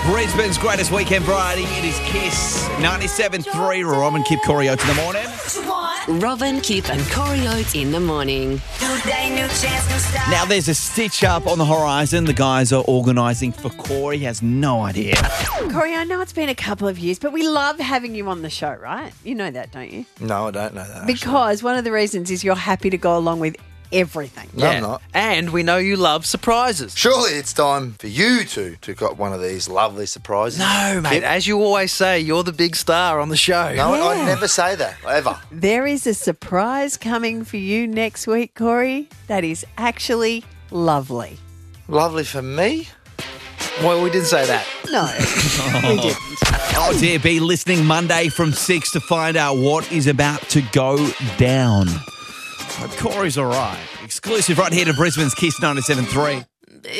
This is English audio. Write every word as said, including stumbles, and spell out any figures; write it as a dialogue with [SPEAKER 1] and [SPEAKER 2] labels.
[SPEAKER 1] Brisbane's greatest weekend variety. It is Kiss ninety-seven point three. Robin, Kip, Corey Oates in the morning.
[SPEAKER 2] Robin, Kip and Corey Oates in the morning.
[SPEAKER 1] Now there's a stitch up on the horizon. The guys are organising for Corey. He has no idea.
[SPEAKER 3] Corey, I know it's been a couple of years, but we love having you on the show, right? You know that, don't you?
[SPEAKER 4] No, I don't know that. actually.
[SPEAKER 3] Because one of the reasons is you're happy to go along with everything.
[SPEAKER 4] No, I'm not.
[SPEAKER 5] And we know you love surprises.
[SPEAKER 4] Surely it's time for you two to got one of these lovely surprises.
[SPEAKER 5] No, mate.
[SPEAKER 4] Kip?
[SPEAKER 5] As you always say, you're the big star on the show.
[SPEAKER 4] No, I
[SPEAKER 3] Yeah.
[SPEAKER 4] never say that, ever.
[SPEAKER 3] There is a surprise coming for you next week, Corey, that is actually lovely.
[SPEAKER 4] Lovely for me?
[SPEAKER 5] Well, we didn't say that.
[SPEAKER 3] No, we didn't.
[SPEAKER 1] Oh dear, be listening Monday from six to find out what is about to go down. But Corey's all right. Exclusive right here to Brisbane's Kiss ninety-seven point three.